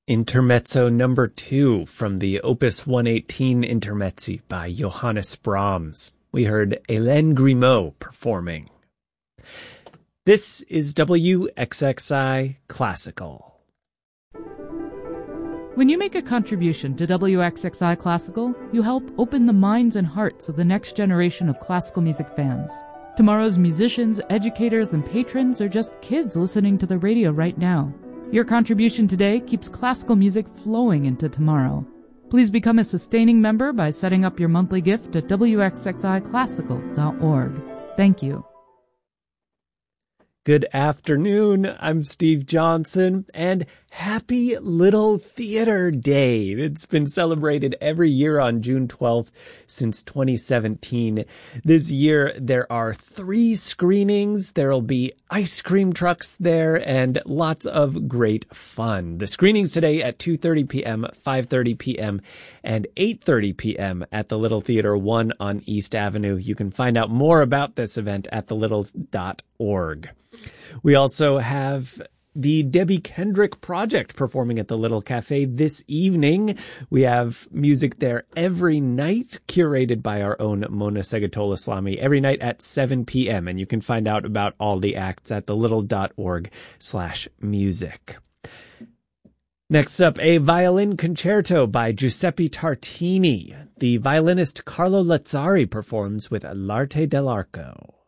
Intermezzo number 2 from the Opus 118 Intermezzi by Johannes Brahms. We heard Hélène Grimaud performing. This is WXXI Classical. When you make a contribution to WXXI Classical, you help open the minds and hearts of the next generation of classical music fans. Tomorrow's musicians, educators, and patrons are just kids listening to the radio right now. Your contribution today keeps classical music flowing into tomorrow. Please become a sustaining member by setting up your monthly gift at wxxiclassical.org. Thank you. Good afternoon, I'm Steve Johnson, and Happy Little Theater Day. It's been celebrated every year on June 12th since 2017. This year, there are 3 screenings. There'll be ice cream trucks there and lots of great fun. The screenings today at 2:30 p.m., 5:30 p.m., and 8:30 p.m. at the Little Theater 1 on East Avenue. You can find out more about this event at thelittle.org. We also have the Debbie Kendrick Project performing at the Little Cafe this evening. We have music there every night, curated by our own Mona Segatola-Slami, every night at 7 p.m. And you can find out about all the acts at thelittle.org/music. Next up, a violin concerto by Giuseppe Tartini. The violinist Carlo Lazzari performs with L'Arte dell'Arco.